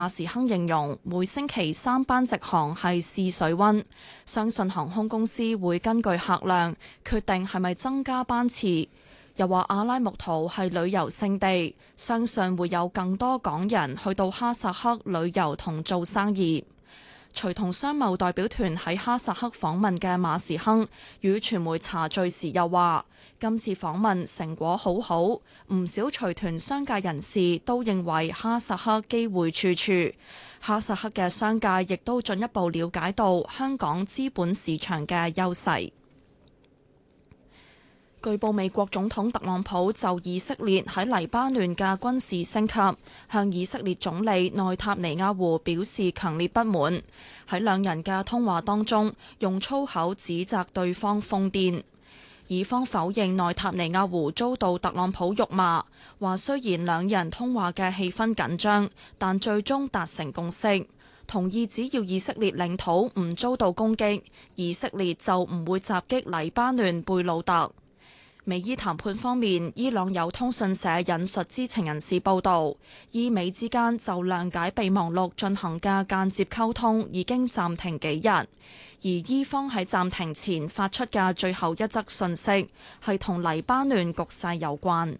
馬時亨形容每星期3班直航係試水溫，相信航空公司會根據客量決定係咪增加班次。又話阿拉木圖係旅遊勝地，相信會有更多港人去到哈薩克旅遊同做生意。隨同商貿代表團喺哈薩克訪問嘅馬時亨與傳媒茶敘時又話，今次訪問成果好好，唔少隨團商界人士都認為哈薩克機會處處。哈薩克嘅商界亦都進一步了解到香港資本市場嘅優勢。據報美國總統特朗普就以色列喺黎巴嫩嘅軍事升級，向以色列總理內塔尼亞胡表示強烈不滿。喺兩人嘅通話當中，用粗口指責對方瘋癲。以方否認內塔尼亞胡遭到特朗普辱罵，話雖然兩人通話嘅氣氛緊張，但最終達成共識，同意只要以色列領土唔遭到攻擊，以色列就唔會襲擊黎巴嫩貝魯特。美伊談判方面，伊朗有通訊社引述知情人士報道，伊美之間就諒解備忘錄進行嘅間接溝通已經暫停幾日，而伊方喺暫停前發出嘅最後一則訊息係同黎巴嫩局勢有關。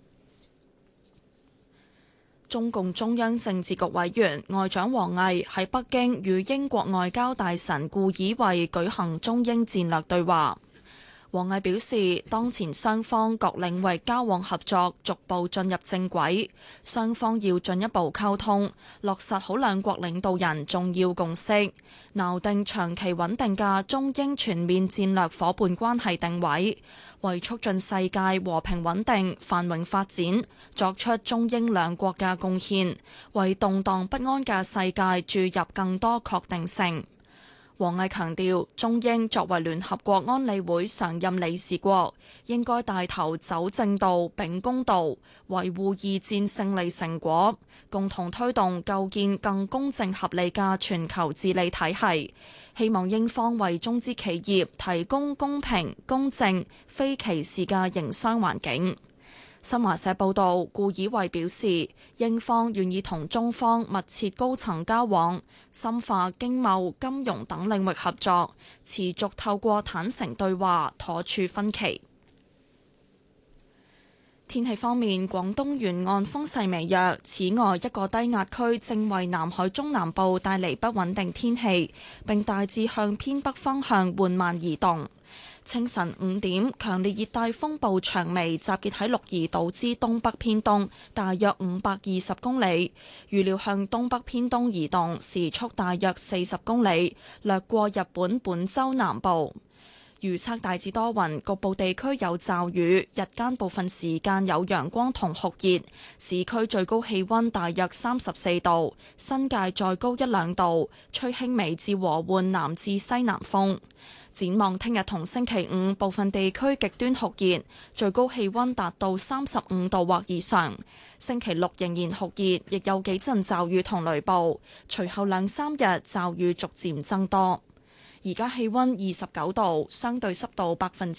中共中央政治局委員外長王毅喺北京與英國外交大臣顧以惠舉行中英戰略對話。王毅表示，當前雙方各領域交往合作逐步進入正軌，雙方要進一步溝通，落實好兩國領導人重要共識，錨定長期穩定嘅中英全面戰略夥伴關係定位，為促進世界和平穩定、繁榮發展作出中英兩國嘅貢獻，為動盪不安嘅世界注入更多確定性。王毅強調，中英作為聯合國安理會常任理事國，應該帶頭走正道、秉公道，維護二戰勝利成果，共同推動構建更公正合理嘅全球治理體系。希望英方為中資企業提供公平、公正、非歧視嘅營商環境。新華社報道，顧以惠表示，英方願意同中方密切高層交往，深化經貿、金融等領域合作，持續透過坦誠對話妥處分歧。天氣方面，廣東沿岸風勢微弱，此外一個低壓區正為南海中南部帶嚟不穩定天氣，並大致向偏北方向緩慢移動。清晨5點，強烈熱帶風暴長眉集結喺鹿兒島之東北偏東，大約520公里，預料向東北偏東移動，時速大約40公里，掠過日本本州南部。預測大致多雲，局部地區有驟雨，日間部分時間有陽光同酷熱，市區最高氣溫大約34度，新界再高1-2度，吹輕微至和緩南至西南風。展望聽日同星期五，部分地區極端酷熱，最高氣溫達到35度或以上。星期六仍然酷熱，亦有幾陣驟雨同雷暴。隨後2-3日驟雨逐漸增多。而家氣溫29度，相對濕度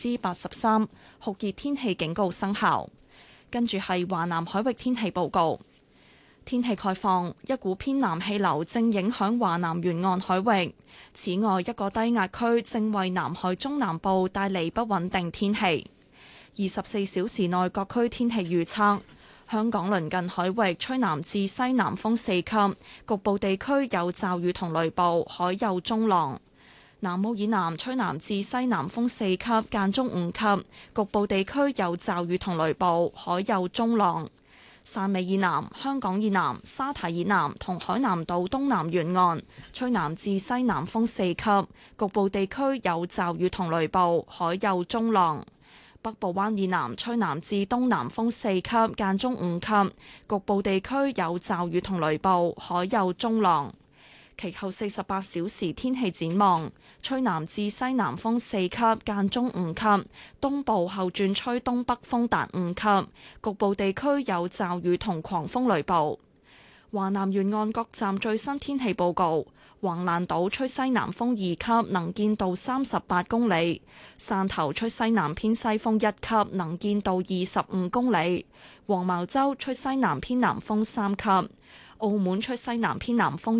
83%，酷熱天氣警告生效。跟住係華南海域天氣報告。天氣概況，一股偏南氣流正影響華南沿岸海域。此外，一個低壓區正為南海中南部帶嚟不穩定天氣。24小時內各區天氣預測：香港鄰近海域吹南至西南風4級，局部地區有驟雨同雷暴，海有中浪。南澳以南吹南至西南風4級，間中5級，局部地區有驟雨同雷暴，海有中浪。汕尾以南、香港以南、沙堤以南同海南島東南沿岸吹南至西南風4級，局部地區有驟雨同雷暴，海有中浪。北部灣以南吹南至東南風4級，間中5級，局部地區有驟雨同雷暴，海有中浪。其後48小時天氣展望：吹南至西南風4級，間中5級，東部後轉吹東北風達5級，局部地區有驟雨同狂風雷暴。華南沿岸各站最新天氣報告：橫瀾島吹西南風2級，能見度38公里；汕頭吹西南偏西風1級，能見度25公里；黃茅洲吹西南偏南風3級。 澳門吹西南偏南風。